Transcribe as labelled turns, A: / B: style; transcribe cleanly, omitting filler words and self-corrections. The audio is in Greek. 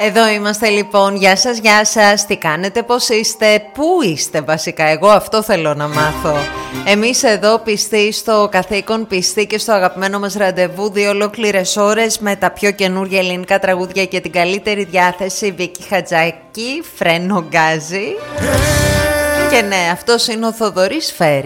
A: Εδώ είμαστε λοιπόν, γεια σας, τι κάνετε, πώς είστε, πού είστε βασικά, εγώ αυτό θέλω να μάθω. Εμείς εδώ πιστοί στο καθήκον, πιστοί και στο αγαπημένο μας ραντεβού, 2 ολόκληρες ώρες με τα πιο καινούργια ελληνικά τραγούδια και την καλύτερη διάθεση. Βίκη Χατζάκη, φρένο γκάζι. Και ναι, αυτός είναι ο Θοδωρής Φέρη.